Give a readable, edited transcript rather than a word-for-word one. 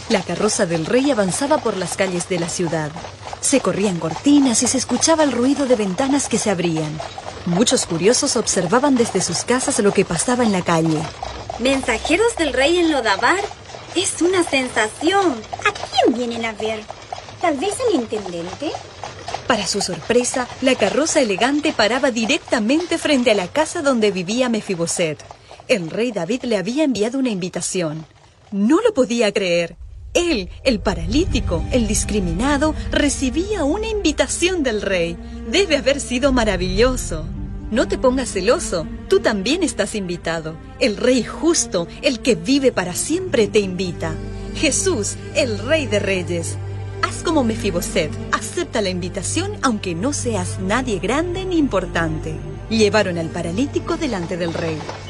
La carroza del rey avanzaba por las calles de la ciudad. Se corrían cortinas y se escuchaba el ruido de ventanas que se abrían. Muchos curiosos observaban desde sus casas lo que pasaba en la calle. ¿Mensajeros del rey en Lodabar? Es una sensación. ¿A quién vienen a ver? ¿Tal vez al intendente? Para su sorpresa, la carroza elegante paraba directamente frente a la casa donde vivía Mefiboset. El rey David le había enviado una invitación. No lo podía creer. Él, el paralítico, el discriminado, recibía una invitación del rey. Debe haber sido maravilloso. No te pongas celoso, tú también estás invitado. El rey justo, el que vive para siempre, te invita. Jesús, el rey de reyes. Haz como Mefiboset, acepta la invitación aunque no seas nadie grande ni importante. Llevaron al paralítico delante del rey.